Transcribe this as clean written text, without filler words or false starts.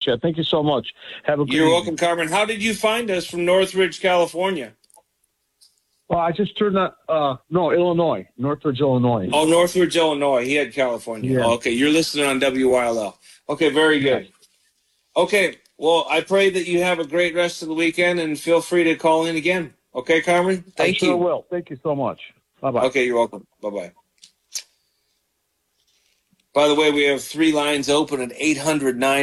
Chad. Thank you so much. Have a good You're evening. welcome, Carmen. How did you find us from Northridge, California? Well, I just turned that. No, Illinois, Northridge, Illinois. Oh, Northridge, Illinois. He had California. Yeah. Oh, okay, you're listening on WYLL. Okay, very good. Yes. Okay, well, I pray that you have a great rest of the weekend, and feel free to call in again. Okay, Carmen? Thank I sure you. will. Thank you so much. Bye-bye. Okay, you're welcome. Bye-bye. By the way, we have 3 lines open at 800